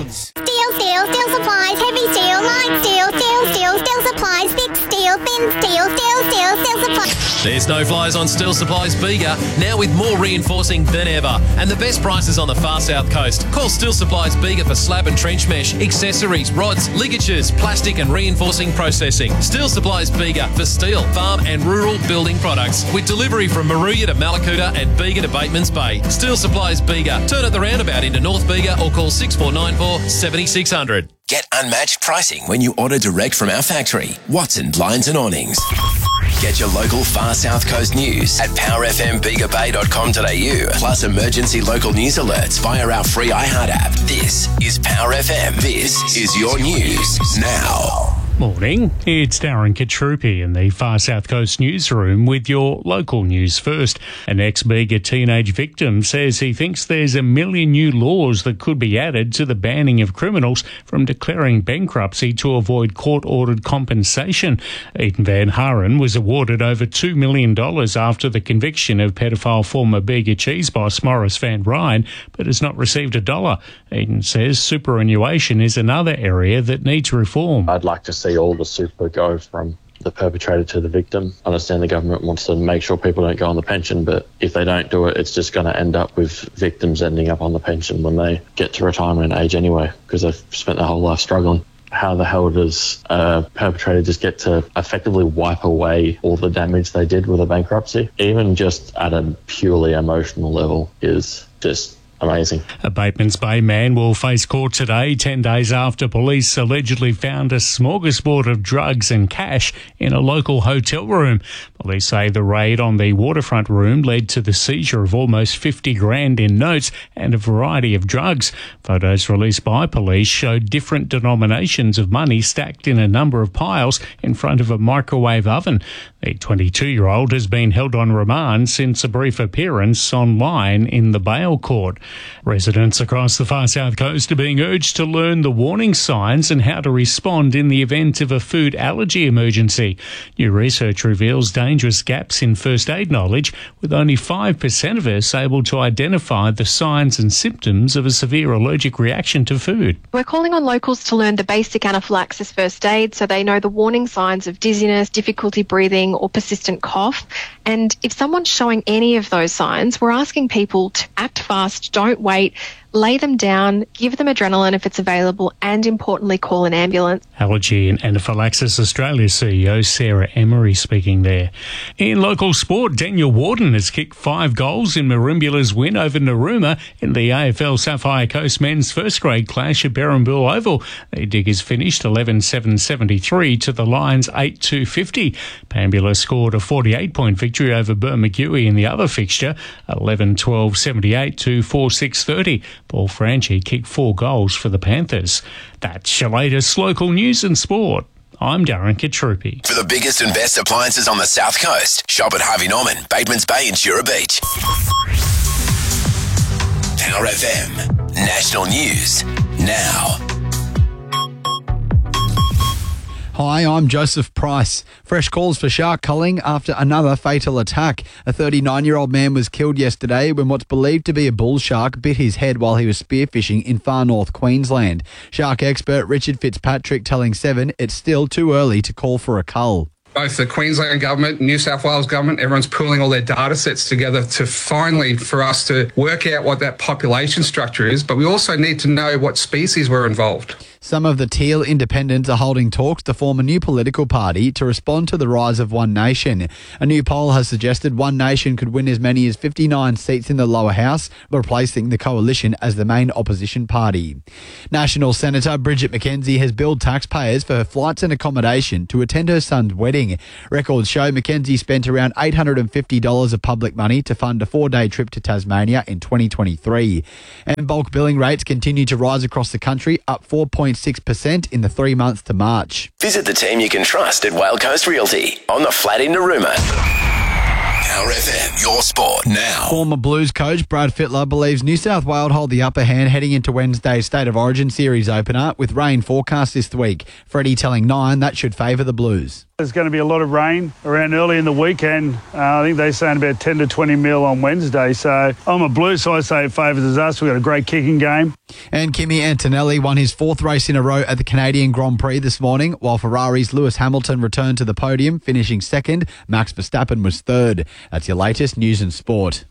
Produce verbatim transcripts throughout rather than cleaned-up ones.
goods. Steel, steel, steel supplies, heavy steel, light steel, steel, steel, steel supplies, thick steel, thin steel, steel, steel, steel supplies. There's no flies on Steel Supplies Bega, now with more reinforcing than ever. And the best prices on the far south coast. Call Steel Supplies Bega for slab and trench mesh, accessories, rods, ligatures, plastic and reinforcing processing. Steel Supplies Bega for steel, farm and rural building products. With delivery from Maruya to Malakuta and Bega to Batemans Bay. Steel Supplies Bega. Turn at the roundabout into North Bega or call six four nine four, seven six zero zero. Get unmatched pricing when you order direct from our factory. Watson Blinds and Awnings. Get your local far south coast news at power f m bega bay dot com dot a u, plus emergency local news alerts via our free iHeart app. This is Power F M. This is your news now. Morning, it's Darren Katrupi in the Far South Coast newsroom with your local news first. An ex-Bega teenage victim says he thinks there's a million new laws that could be added to the banning of criminals from declaring bankruptcy to avoid court-ordered compensation. Eden Van Haren was awarded over two million dollars after the conviction of pedophile former Bega cheese boss Morris Van Ryn, but has not received a dollar. Eden says superannuation is another area that needs reform. I'd like to see see all the super go from the perpetrator to the victim. I understand the government wants to make sure people don't go on the pension, but if they don't do it, it's just going to end up with victims ending up on the pension when they get to retirement age anyway, because they've spent their whole life struggling. How the hell does a perpetrator just get to effectively wipe away all the damage they did with a bankruptcy? Even just at a purely emotional level is just amazing. A Batemans Bay man will face court today, ten days after police allegedly found a smorgasbord of drugs and cash in a local hotel room. Police say the raid on the waterfront room led to the seizure of almost fifty grand in notes and a variety of drugs. Photos released by police showed different denominations of money stacked in a number of piles in front of a microwave oven. The twenty-two-year-old has been held on remand since a brief appearance online in the bail court. Residents across the far south coast are being urged to learn the warning signs and how to respond in the event of a food allergy emergency. New research reveals dangerous gaps in first aid knowledge, with only five percent of us able to identify the signs and symptoms of a severe allergic reaction to food. We're calling on locals to learn the basic anaphylaxis first aid so they know the warning signs of dizziness, difficulty breathing or persistent cough. And if someone's showing any of those signs, we're asking people to act fast, don't wait, lay them down, give them adrenaline if it's available, and importantly, call an ambulance. Allergy and Anaphylaxis Australia C E O Sarah Emery speaking there. In local sport, Daniel Warden has kicked five goals in Marimbula's win over Narooma in the A F L Sapphire Coast men's first grade clash at Berrimbil Oval. The Diggers finished eleven seven seventy-three to the Lions eight two fifty. Pambula scored a forty-eight point victory over Bermagui in the other fixture, eleven twelve seventy-eight to four six thirty. Paul Franchi kicked four goals for the Panthers. That's your latest local news and sport. I'm Darren Katrupi. For the biggest and best appliances on the South Coast, shop at Harvey Norman, Batemans Bay and Jura Beach. Power F M, national news now. Hi, I'm Joseph Price. Fresh calls for shark culling after another fatal attack. A thirty-nine-year-old man was killed yesterday when what's believed to be a bull shark bit his head while he was spearfishing in far north Queensland. Shark expert Richard Fitzpatrick telling Seven it's still too early to call for a cull. Both the Queensland government, New South Wales government, everyone's pulling all their data sets together to finally, for us to work out what that population structure is, but we also need to know what species were involved. Some of the Teal independents are holding talks to form a new political party to respond to the rise of One Nation. A new poll has suggested One Nation could win as many as fifty-nine seats in the lower house, replacing the coalition as the main opposition party. National Senator Bridget McKenzie has billed taxpayers for her flights and accommodation to attend her son's wedding. Records show McKenzie spent around eight hundred fifty dollars of public money to fund a four-day trip to Tasmania in twenty twenty-three. And bulk billing rates continue to rise across the country, up four point six percent in the three months to March. Visit the team you can trust at Whale Coast Realty on the flat in Narooma. Power F M, your sport now. Former Blues coach Brad Fittler believes New South Wales hold the upper hand heading into Wednesday's State of Origin series opener with rain forecast this week. Freddie telling Nine that should favour the Blues. There's going to be a lot of rain around early in the weekend. Uh, I think they're saying about ten to twenty mil on Wednesday. So I'm a Blues, so I say it favours us. We've got a great kicking game. And Kimi Antonelli won his fourth race in a row at the Canadian Grand Prix this morning, while Ferrari's Lewis Hamilton returned to the podium, finishing second. Max Verstappen was third. That's your latest news and sport.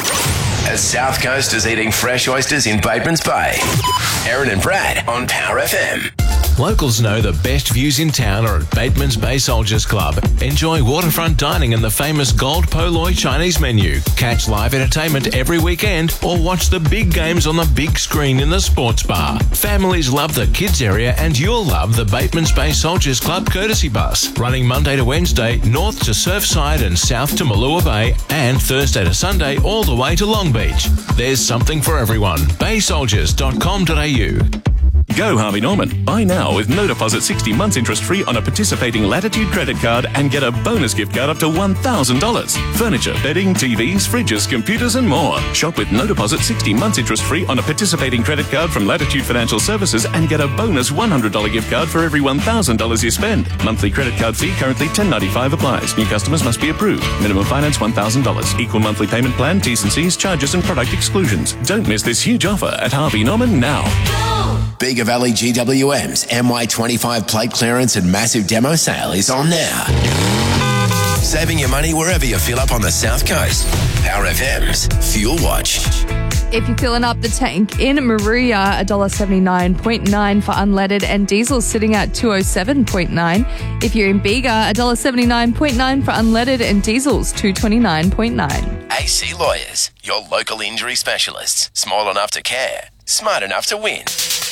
As South Coast is eating fresh oysters in Bateman's Bay. Aaron and Brad on Power F M. Locals know the best views in town are at Bateman's Bay Soldiers Club. Enjoy waterfront dining and the famous Gold Poloi Chinese menu. Catch live entertainment every weekend or watch the big games on the big screen in the sports bar. Families love the kids area and you'll love the Bateman's Bay Soldiers Club courtesy bus. Running Monday to Wednesday, north to Surfside and south to Malua Bay, and Thursday to Sunday all the way to Long Beach. There's something for everyone. bay soldiers dot com dot a u. Go Harvey Norman. Buy now with no deposit sixty months interest free on a participating Latitude credit card and get a bonus gift card up to one thousand dollars. Furniture, bedding, T Vs, fridges, computers and more. Shop with no deposit sixty months interest free on a participating credit card from Latitude Financial Services and get a bonus one hundred dollars gift card for every one thousand dollars you spend. Monthly credit card fee currently ten dollars and ninety-five cents applies. New customers must be approved. Minimum finance one thousand dollars. Equal monthly payment plan, T's and C's, charges and product exclusions. Don't miss this huge offer at Harvey Norman now. Bega Valley G W M's M Y twenty-five plate clearance and massive demo sale is on now. Saving your money wherever you fill up on the South Coast. Power F M's Fuel Watch. If you're filling up the tank in Maruya, one dollar seventy-nine point nine for unleaded and diesel sitting at two oh seven point nine. If you're in Bega, one dollar seventy-nine point nine for unleaded and diesel's two twenty-nine point nine. A C Lawyers, your local injury specialists. Small enough to care, smart enough to win.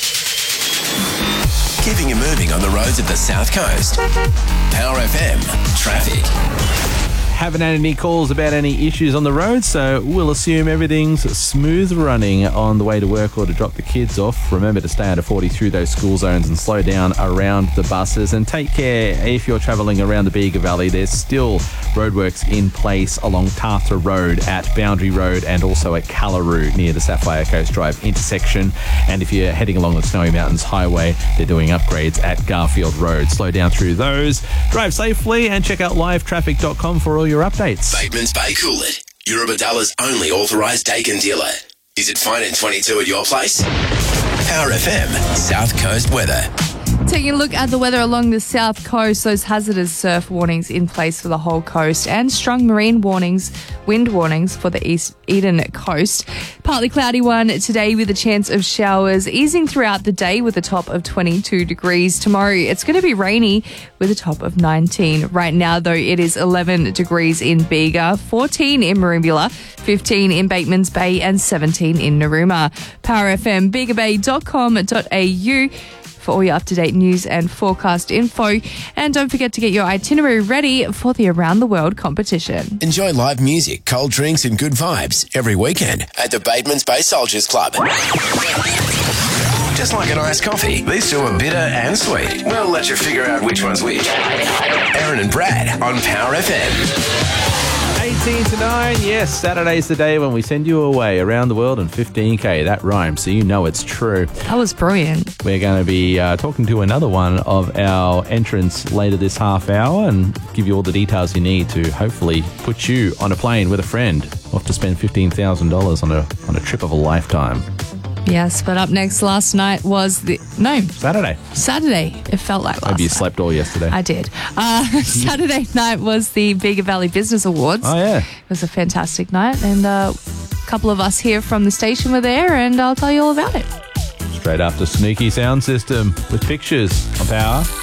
Keeping you moving on the roads of the South Coast. Power F M Traffic. Haven't had any calls about any issues on the road, so we'll assume everything's smooth running on the way to work or to drop the kids off. Remember to stay under forty through those school zones and slow down around the buses. And take care if you're travelling around the Bega Valley. There's still roadworks in place along Tarthra Road, at Boundary Road, and also at Callaroo near the Sapphire Coast Drive intersection. And if you're heading along the Snowy Mountains Highway, they're doing upgrades at Garfield Road. Slow down through those. Drive safely and check out live traffic dot com for all your updates. Bateman's Bay Coolid, Eurobadalla's only authorised Dakin dealer. Is it fine in twenty-two at your place? Power F M South Coast weather. Taking a look at the weather along the south coast, those hazardous surf warnings in place for the whole coast and strong marine warnings, wind warnings for the East Eden coast. Partly cloudy one today with a chance of showers, easing throughout the day with a top of twenty-two degrees. Tomorrow it's going to be rainy with a top of nineteen. Right now though it is eleven degrees in Bega, fourteen in Merimbula, fifteen in Bateman's Bay and seventeen in Narooma. Power F M, bega bay dot com dot a u for all your up-to-date news and forecast info. And don't forget to get your itinerary ready for the Around the World competition. Enjoy live music, cold drinks and good vibes every weekend at the Bateman's Bay Soldiers Club. Just like an iced coffee, these two are bitter and sweet. We'll let you figure out which one's which. Aaron and Brad on Power F M. eighteen to nine, yes, Saturday's the day when we send you away around the world in fifteen K. That rhymes, so you know it's true. That was brilliant. We're going to be uh, talking to another one of our entrants later this half hour and give you all the details you need to hopefully put you on a plane with a friend off to spend fifteen thousand dollars on a, on a trip of a lifetime. Yes, but up next last night was the... No. Saturday. Saturday. It felt like last Maybe you night. slept all yesterday. I did. Uh, Saturday night was the Bega Valley Business Awards. Oh, yeah. It was a fantastic night, and uh, a couple of us here from the station were there, and I'll tell you all about it. Straight after Snooky Sound System with pictures on Power.